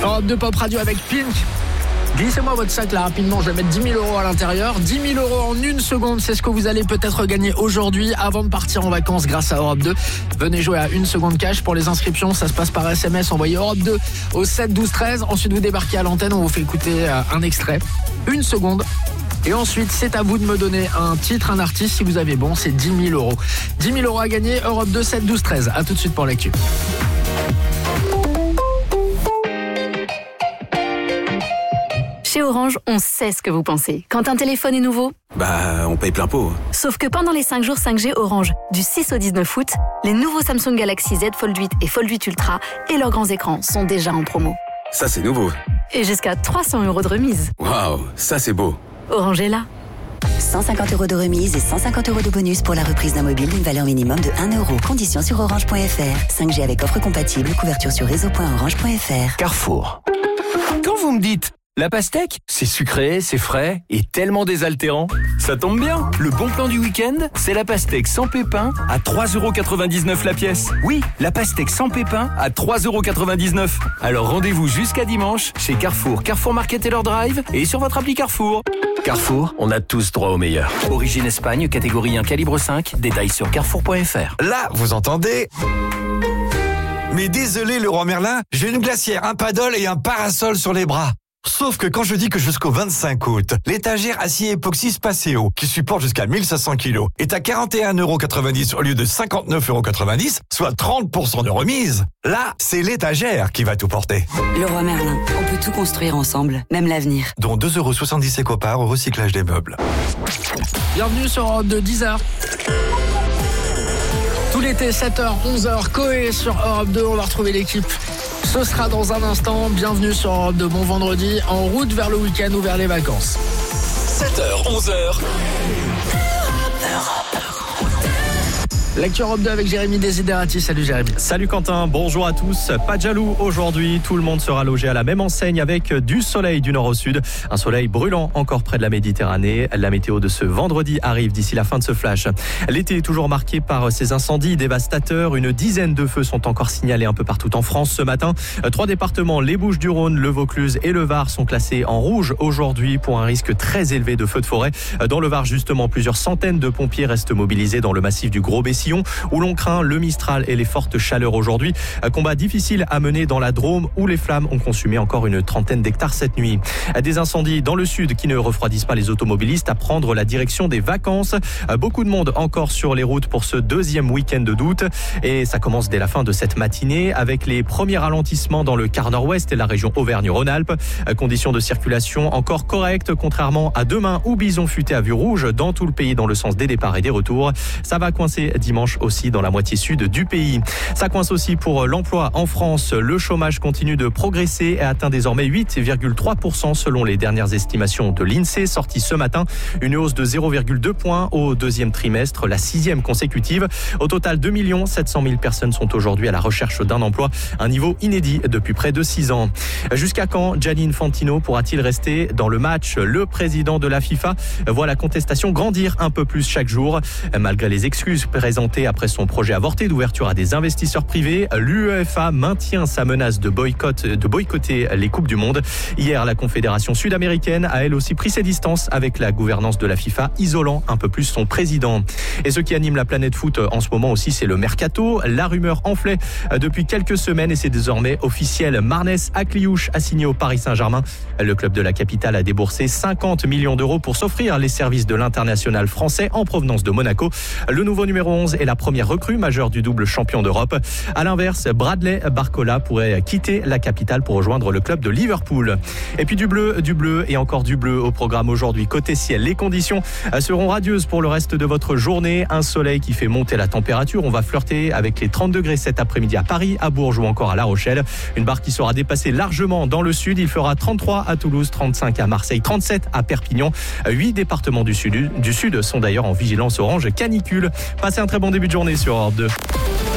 Europe 2 Pop Radio avec Pink. Glissez-moi votre sac là rapidement, je vais mettre 10 000 € à l'intérieur. 10 000 € en une seconde, c'est ce que vous allez peut-être gagner aujourd'hui avant de partir en vacances grâce à Europe 2. Venez jouer à 1 seconde cash. Pour les inscriptions, ça se passe par SMS. Envoyez Europe 2 au 7 12 13. Ensuite, vous débarquez à l'antenne, on vous fait écouter un extrait. 1 seconde. Et ensuite, c'est à vous de me donner un titre, un artiste. Si vous avez bon, c'est 10 000 €. 10 000 € à gagner, Europe 2, 7 12 13. A tout de suite pour l'actu. Chez Orange, on sait ce que vous pensez. Quand un téléphone est nouveau, on paye plein pot. Sauf que pendant les 5 jours 5G Orange, du 6 au 19 août, les nouveaux Samsung Galaxy Z Fold 8 et Fold 8 Ultra et leurs grands écrans sont déjà en promo. Ça, c'est nouveau. Et jusqu'à 300 € de remise. Waouh, ça, c'est beau. Orange est là. 150 € de remise et 150 € de bonus pour la reprise d'un mobile d'une valeur minimum de 1 €. Conditions sur orange.fr. 5G avec offre compatible, couverture sur réseau.orange.fr. Carrefour. Quand vous me dites la pastèque, c'est sucré, c'est frais et tellement désaltérant. Ça tombe bien, le bon plan du week-end, c'est la pastèque sans pépins à 3,99 € la pièce. Oui, la pastèque sans pépins à 3,99 €. Alors rendez-vous jusqu'à dimanche chez Carrefour, Carrefour Market et leur drive et sur votre appli Carrefour. Carrefour, on a tous droit au meilleur. Origine Espagne, catégorie 1, calibre 5, détails sur carrefour.fr. Là, vous entendez ? Mais désolé Leroy Merlin, j'ai une glacière, un paddle et un parasol sur les bras. Sauf que quand je dis que jusqu'au 25 août, l'étagère acier époxy Spaceo, qui supporte jusqu'à 1500 kg, est à 41,90 € au lieu de 59,90 €, soit 30% de remise, là, c'est l'étagère qui va tout porter. Leroy Merlin, on peut tout construire ensemble, même l'avenir. Dont 2,70 € éco-part au recyclage des meubles. Bienvenue sur Europe 2, 10h. Tout l'été, 7h, 11h, Coé sur Europe 2, on va retrouver l'équipe. Ce sera dans un instant. Bienvenue sur Europe 2, bon vendredi, en route vers le week-end ou vers les vacances. 7h, 11h. L'actu Europe 2 avec Jérémy Desiderati. Salut Jérémy. Salut Quentin, bonjour à tous. Pas de jaloux aujourd'hui, tout le monde sera logé à la même enseigne avec du soleil du nord au sud. Un soleil brûlant encore près de la Méditerranée. La météo de ce vendredi arrive d'ici la fin de ce flash. L'été est toujours marqué par ces incendies dévastateurs. Une dizaine de feux sont encore signalés un peu partout en France ce matin. 3 départements, les Bouches-du-Rhône, le Vaucluse et le Var, sont classés en rouge aujourd'hui pour un risque très élevé de feux de forêt. Dans le Var, justement, plusieurs centaines de pompiers restent mobilisés dans le massif du Gros-Bessillon, où l'on craint le Mistral et les fortes chaleurs aujourd'hui. Combat difficile à mener dans la Drôme, où les flammes ont consumé encore une trentaine d'hectares cette nuit. Des incendies dans le sud qui ne refroidissent pas les automobilistes à prendre la direction des vacances. Beaucoup de monde encore sur les routes pour ce deuxième week-end d'août. Et ça commence dès la fin de cette matinée avec les premiers ralentissements dans le quart nord-ouest et la région Auvergne-Rhône-Alpes. Conditions de circulation encore correctes, contrairement à demain où Bison futé à vue rouge dans tout le pays dans le sens des départs et des retours. Ça va coincer dimanche aussi dans la moitié sud du pays. Ça coince aussi pour l'emploi en France. Le chômage continue de progresser et atteint désormais 8,3% selon les dernières estimations de l'INSEE sorties ce matin. Une hausse de 0,2 points au deuxième trimestre, la 6e consécutive. Au total, 2 700 000 personnes sont aujourd'hui à la recherche d'un emploi, un niveau inédit depuis près de 6 ans. Jusqu'à quand Gianni Infantino pourra-t-il rester dans le match ? Le président de la FIFA voit la contestation grandir un peu plus chaque jour. Malgré les excuses présentées après son projet avorté d'ouverture à des investisseurs privés, l'UEFA maintient sa menace de boycotter les Coupes du Monde. Hier, la Confédération sud-américaine a elle aussi pris ses distances avec la gouvernance de la FIFA, isolant un peu plus son président. Et ce qui anime la planète foot en ce moment aussi, c'est le mercato. La rumeur enflait depuis quelques semaines et c'est désormais officiel. Marnès Akliouche a signé au Paris Saint-Germain. Le club de la capitale a déboursé 50 millions d'euros pour s'offrir les services de l'international français en provenance de Monaco. Le nouveau numéro 11 est la première recrue majeure du double champion d'Europe. À l'inverse, Bradley Barcola pourrait quitter la capitale pour rejoindre le club de Liverpool. Et puis du bleu et encore du bleu au programme aujourd'hui. Côté ciel, les conditions seront radieuses pour le reste de votre journée. Un soleil qui fait monter la température. On va flirter avec les 30 degrés cet après-midi à Paris, à Bourges ou encore à La Rochelle. Une barre qui sera dépassée largement dans le sud. Il fera 33 à Toulouse, 35 à Marseille, 37 à Perpignan. 8 départements du sud sont d'ailleurs en vigilance orange canicule. Passez un très bon début de journée sur Europe 2.